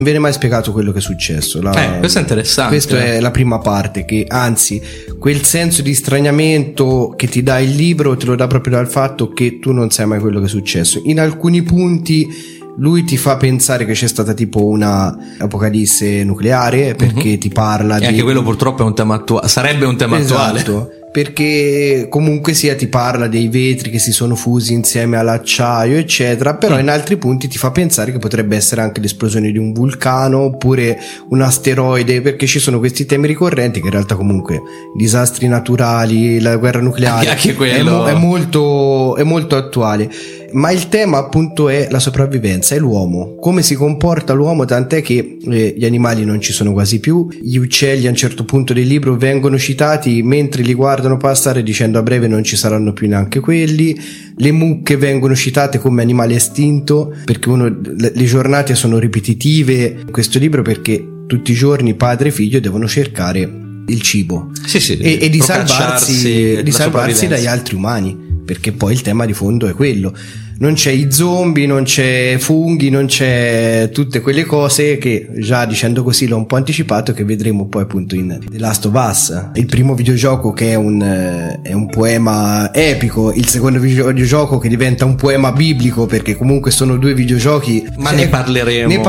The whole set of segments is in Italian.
viene mai spiegato quello che è successo. Questo è interessante. Questa è la prima parte, che anzi quel senso di straniamento che ti dà il libro te lo dà proprio dal fatto che tu non sai mai quello che è successo. In alcuni punti lui ti fa pensare che c'è stata tipo una apocalisse nucleare, perché ti parla e anche quello purtroppo è un tema attuale, sarebbe un tema attuale. Perché comunque sia ti parla dei vetri che si sono fusi insieme all'acciaio eccetera, però in altri punti ti fa pensare che potrebbe essere anche l'esplosione di un vulcano oppure un asteroide, perché ci sono questi temi ricorrenti che in realtà comunque disastri naturali, la guerra nucleare anche quello è molto attuale. Ma il tema appunto è la sopravvivenza, è l'uomo, come si comporta l'uomo, tant'è che gli animali non ci sono quasi più, gli uccelli a un certo punto del libro vengono citati mentre li guardano passare dicendo a breve non ci saranno più neanche quelli, le mucche vengono citate come animale estinto, perché le giornate sono ripetitive in questo libro, perché tutti i giorni padre e figlio devono cercare il cibo e di salvarsi dagli altri umani, perché poi il tema di fondo è quello. Non c'è i zombie, non c'è funghi, non c'è tutte quelle cose che già dicendo così l'ho un po' anticipato, che vedremo poi appunto in The Last of Us, il primo videogioco che è un poema epico, il secondo videogioco che diventa un poema biblico, perché comunque sono due videogiochi, ma ne parleremo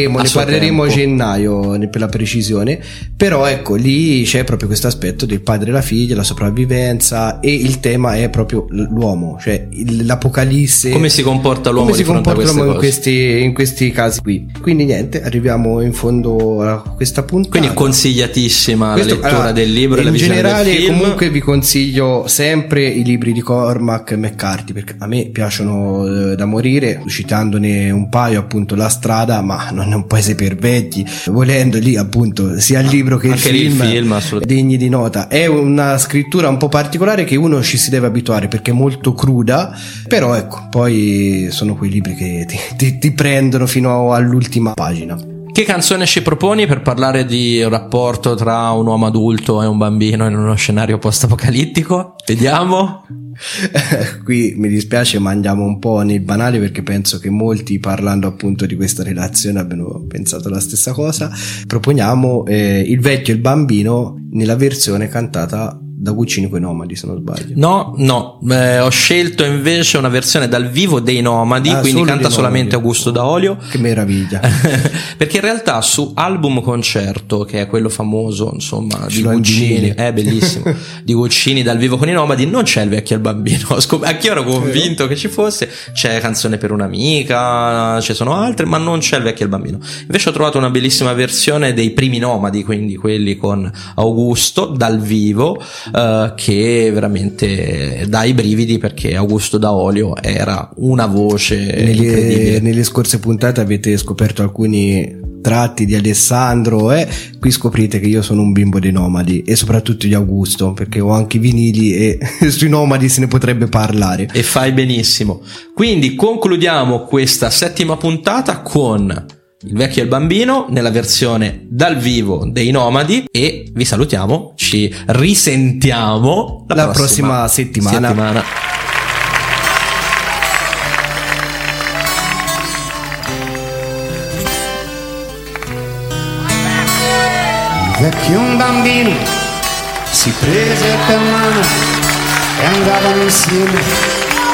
a gennaio per la precisione. Però ecco, lì c'è proprio questo aspetto del padre e la figlia, la sopravvivenza, e il tema è proprio l'uomo, cioè l'apocalisse, come si comporta l'uomo di fronte a queste cose in questi casi qui. Quindi niente, arriviamo in fondo a questa puntata. Quindi consigliatissima la lettura del libro e la visione del film. In generale comunque vi consiglio sempre i libri di Cormac McCarthy, perché a me piacciono da morire, citandone un paio appunto La strada, ma non è un paese per vecchi, volendo lì appunto sia il libro che il film degni di nota. È una scrittura un po' particolare che uno ci si deve abituare, perché è molto cruda, però ecco, poi sono quei libri che ti prendono fino all'ultima pagina. Che canzone ci proponi per parlare di un rapporto tra un uomo adulto e un bambino in uno scenario post-apocalittico? Vediamo. Qui mi dispiace, ma andiamo un po' nel banale, perché penso che molti, parlando appunto di questa relazione, abbiano pensato la stessa cosa. Proponiamo Il vecchio e il bambino nella versione cantata da Guccini coi Nomadi, se non sbaglio. No, ho scelto invece una versione dal vivo dei Nomadi, quindi canta solamente Augusto Daolio. Che meraviglia. Perché in realtà su Album Concerto, che è quello famoso insomma di Guccini, è bellissimo, di Guccini dal vivo con i Nomadi, non c'è il vecchio e il bambino. Anch'io ero convinto che ci fosse, c'è Canzone per un'amica, ci sono altre, ma non c'è il vecchio e il bambino. Invece ho trovato una bellissima versione dei primi Nomadi, quindi quelli con Augusto dal vivo, che veramente dà i brividi, perché Augusto Daolio era una voce incredibile. Nelle scorse puntate avete scoperto alcuni tratti di Alessandro, qui scoprite che io sono un bimbo dei Nomadi, e soprattutto di Augusto, perché ho anche i vinili e sui Nomadi se ne potrebbe parlare. E fai benissimo. Quindi concludiamo questa settima puntata con Il vecchio e il bambino nella versione dal vivo dei Nomadi, e vi salutiamo, ci risentiamo la prossima settimana. Il vecchio e un bambino si prese per mano e andavano insieme